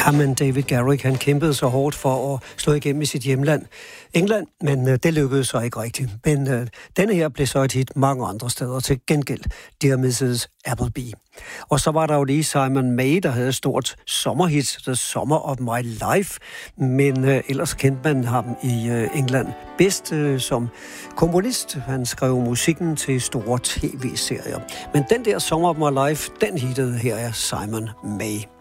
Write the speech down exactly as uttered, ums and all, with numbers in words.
Jamen, David Garrick, han kæmpede så hårdt for at slå igennem i sit hjemland, England, men øh, det lykkedes så ikke rigtigt. Men øh, denne her blev så et hit mange andre steder til gengæld, Dear missus Appleby. Og så var der jo lige Simon May, der havde et stort sommerhit, The Summer of My Life, men øh, ellers kendte man ham i øh, England bedst øh, som komponist. Han skrev musikken til store tv-serier. Men den der Summer of My Life, den hittede her er Simon May.